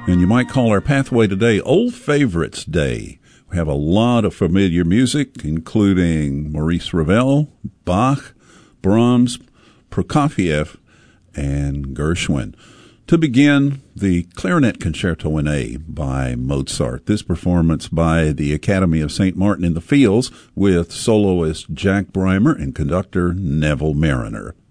And you might call our pathway today Old Favorites Day. We have a lot of familiar music, including Maurice Ravel, Bach, Brahms, Prokofiev, and Gershwin. To begin, the Clarinet Concerto in A by Mozart. This performance by the Academy of St. Martin in the Fields with soloist Jack Brymer and conductor Neville Marriner.